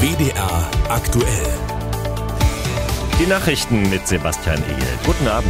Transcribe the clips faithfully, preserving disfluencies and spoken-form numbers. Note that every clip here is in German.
W D R aktuell. Die Nachrichten mit Sebastian Ehl. Guten Abend.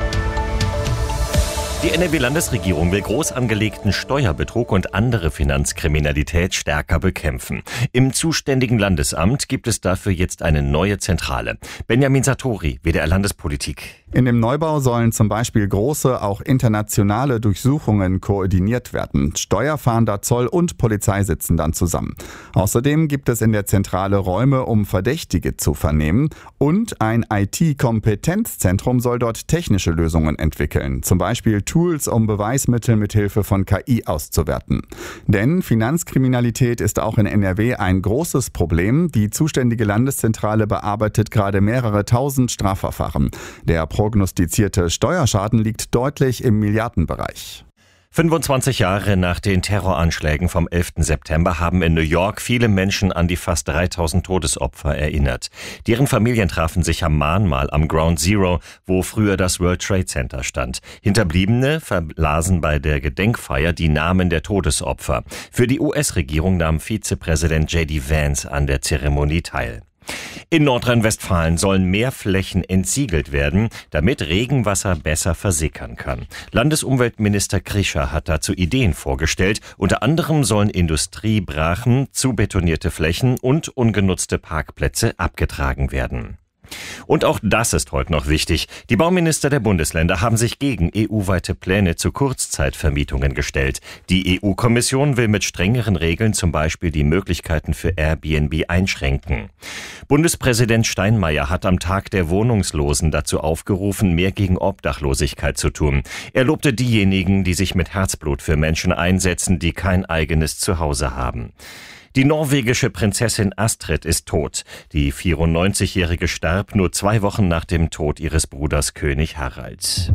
Die N R W-Landesregierung will groß angelegten Steuerbetrug und andere Finanzkriminalität stärker bekämpfen. Im zuständigen Landesamt gibt es dafür jetzt eine neue Zentrale. Benjamin Sartori, W D R Landespolitik. In dem Neubau sollen zum Beispiel große, auch internationale Durchsuchungen koordiniert werden. Steuerfahnder, Zoll und Polizei sitzen dann zusammen. Außerdem gibt es in der Zentrale Räume, um Verdächtige zu vernehmen. Und ein I T-Kompetenzzentrum soll dort technische Lösungen entwickeln. Zum Beispiel Tools, um Beweismittel mit Hilfe von K I auszuwerten. Denn Finanzkriminalität ist auch in N R W ein großes Problem. Die zuständige Landeszentrale bearbeitet gerade mehrere tausend Strafverfahren. Der prognostizierte Steuerschaden liegt deutlich im Milliardenbereich. fünfundzwanzig Jahre nach den Terroranschlägen vom elften September haben in New York viele Menschen an die fast dreitausend Todesopfer erinnert. Deren Familien trafen sich am Mahnmal am Ground Zero, wo früher das World Trade Center stand. Hinterbliebene verlasen bei der Gedenkfeier die Namen der Todesopfer. Für die U S-Regierung nahm Vizepräsident J D Vance an der Zeremonie teil. In Nordrhein-Westfalen sollen mehr Flächen entsiegelt werden, damit Regenwasser besser versickern kann. Landesumweltminister Krischer hat dazu Ideen vorgestellt. Unter anderem sollen Industriebrachen, zubetonierte Flächen und ungenutzte Parkplätze abgetragen werden. Und auch das ist heute noch wichtig. Die Bauminister der Bundesländer haben sich gegen E U-weite Pläne zu Kurzzeitvermietungen gestellt. Die E U-Kommission will mit strengeren Regeln zum Beispiel die Möglichkeiten für Airbnb einschränken. Bundespräsident Steinmeier hat am Tag der Wohnungslosen dazu aufgerufen, mehr gegen Obdachlosigkeit zu tun. Er lobte diejenigen, die sich mit Herzblut für Menschen einsetzen, die kein eigenes Zuhause haben. Die norwegische Prinzessin Astrid ist tot. Die vierundneunzigjährige starb nur zwei Wochen nach dem Tod ihres Bruders König Harald.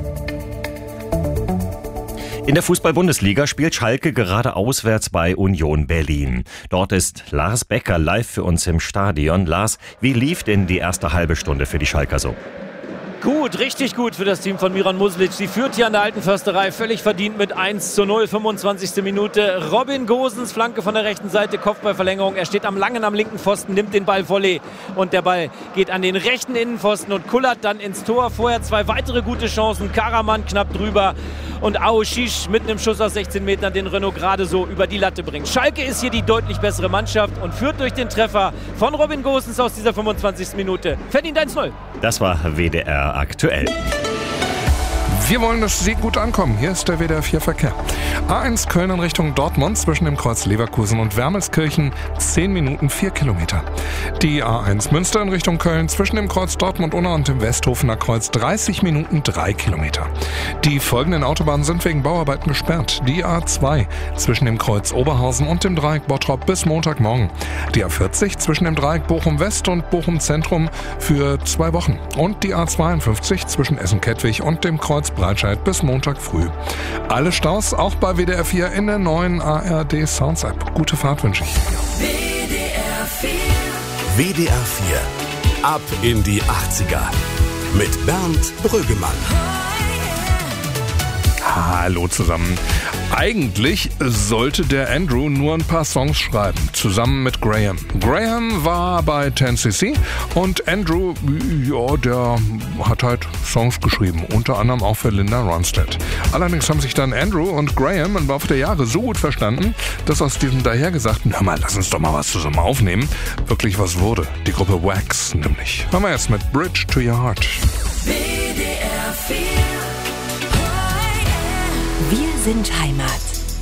In der Fußball-Bundesliga spielt Schalke gerade auswärts bei Union Berlin. Dort ist Lars Becker live für uns im Stadion. Lars, wie lief denn die erste halbe Stunde für die Schalker so? Gut, richtig gut für das Team von Miran Muslic. Sie führt hier an der Alten Försterei völlig verdient mit eins zu null, fünfundzwanzigste Minute. Robin Gosens, Flanke von der rechten Seite, Kopfballverlängerung. Er steht am langen, am linken Pfosten, nimmt den Ball Volley und der Ball geht an den rechten Innenpfosten und kullert dann ins Tor. Vorher zwei weitere gute Chancen. Karaman knapp drüber und Aoshish mit einem Schuss aus sechzehn Metern den Renault gerade so über die Latte bringt. Schalke ist hier die deutlich bessere Mannschaft und führt durch den Treffer von Robin Gosens aus dieser fünfundzwanzigsten Minute. Verdient eins zu null. Das war W D R aktuell. Wir wollen, dass Sie gut ankommen. Hier ist der W D R vier Verkehr. A eins Köln in Richtung Dortmund zwischen dem Kreuz Leverkusen und Wermelskirchen zehn Minuten vier Kilometer. Die A eins Münster in Richtung Köln zwischen dem Kreuz Dortmund-Unna und dem Westhofener Kreuz dreißig Minuten drei Kilometer. Die folgenden Autobahnen sind wegen Bauarbeiten gesperrt. Die A zwei zwischen dem Kreuz Oberhausen und dem Dreieck Bottrop bis Montagmorgen. Die A vierzig zwischen dem Dreieck Bochum-West und Bochum-Zentrum für zwei Wochen. Und die A zweiundfünfzig zwischen Essen-Kettwig und dem Kreuz Breitscheid bis Montag früh. Alle Staus auch bei W D R vier in der neuen A R D Sounds App. Gute Fahrt wünsche ich. W D R vier. W D R vier. Ab in die achtziger. Mit Bernd Brüggemann. Hallo zusammen. Eigentlich sollte der Andrew nur ein paar Songs schreiben, zusammen mit Graham. Graham war bei zehn C C und Andrew, ja, der hat halt Songs geschrieben, unter anderem auch für Linda Ronstadt. Allerdings haben sich dann Andrew und Graham im Laufe der Jahre so gut verstanden, dass aus diesem dahergesagten, hör mal, lass uns doch mal was zusammen aufnehmen, wirklich was wurde. Die Gruppe Wax nämlich. Hören wir jetzt mit Bridge to Your Heart. W D R vier. Wir sind Heimat.